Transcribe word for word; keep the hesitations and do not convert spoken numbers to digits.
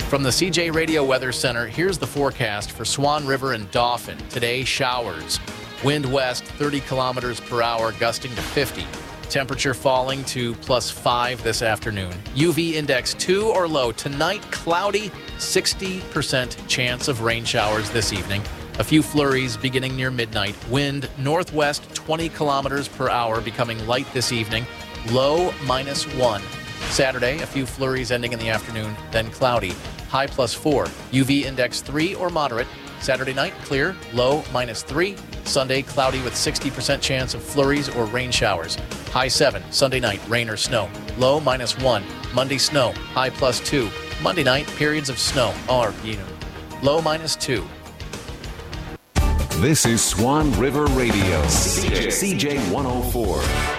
From the C J Radio Weather Center, here's the forecast for Swan River and Dauphin. Today, showers. Wind west, thirty kilometers per hour, gusting to fifty. Temperature falling to plus five this afternoon. U V index two or low. Tonight, cloudy, sixty percent chance of rain showers this evening. A few flurries beginning near midnight. Wind northwest, twenty kilometers per hour, becoming light this evening. Low minus one. Saturday, a few flurries ending in the afternoon, then cloudy. High plus four. U V index three or moderate. Saturday night, clear. Low minus three. Sunday, cloudy with sixty percent chance of flurries or rain showers. High seven. Sunday night, rain or snow. Low minus one. Monday, snow. High plus two. Monday night, periods of snow. Or, you know, low minus two. This is Swan River Radio, C J one oh four.